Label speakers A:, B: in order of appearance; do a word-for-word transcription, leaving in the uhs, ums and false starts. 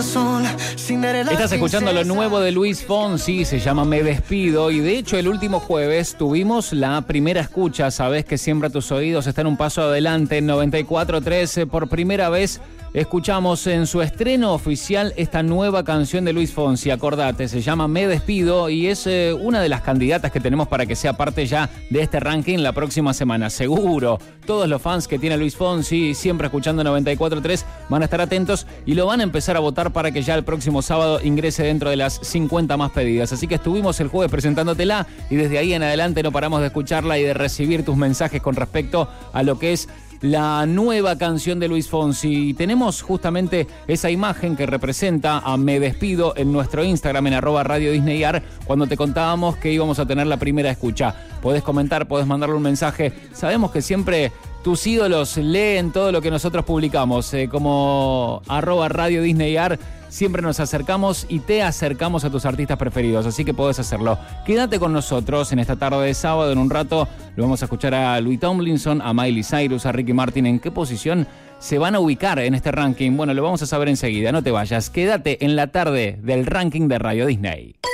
A: Estás escuchando lo nuevo de Luis Fonsi, se llama Me Despido, y de hecho el último jueves tuvimos la primera escucha. Sabés que siempre tus oídos están un paso adelante. En noventa y cuatro tres por primera vez escuchamos en su estreno oficial esta nueva canción de Luis Fonsi. Acordate, se llama Me Despido y es eh, una de las candidatas que tenemos para que sea parte ya de este ranking la próxima semana. Seguro, todos los fans que tiene Luis Fonsi, siempre escuchando noventa y cuatro tres, van a estar atentos y lo van a empezar a votar para que ya el próximo sábado ingrese dentro de las cincuenta más pedidas. Así que estuvimos el jueves presentándotela y desde ahí en adelante no paramos de escucharla y de recibir tus mensajes con respecto a lo que es la nueva canción de Luis Fonsi. Y tenemos justamente esa imagen que representa a Me Despido en nuestro Instagram, en arroba Radio Disney Ar, cuando te contábamos que íbamos a tener la primera escucha. Podés comentar, podés mandarle un mensaje. Sabemos que siempre tus ídolos leen todo lo que nosotros publicamos, eh, como arroba Radio Disney Ar. Siempre nos acercamos y te acercamos a tus artistas preferidos, así que podés hacerlo. Quédate con nosotros en esta tarde de sábado. En un rato lo vamos a escuchar a Louis Tomlinson, a Miley Cyrus, a Ricky Martin. ¿En qué posición se van a ubicar en este ranking? Bueno, lo vamos a saber enseguida. No te vayas, quédate en la tarde del ranking de Radio Disney.